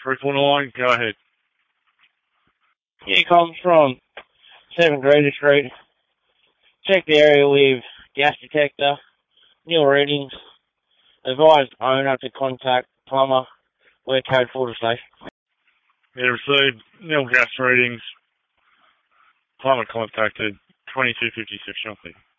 349, go ahead. Yeah, comes from 7 Greta Street. Check the area with gas detector. Nil readings. Advised owner to contact plumber. We're code 4 to safe. Yeah, received nil gas readings. Plumber contacted 2256 something.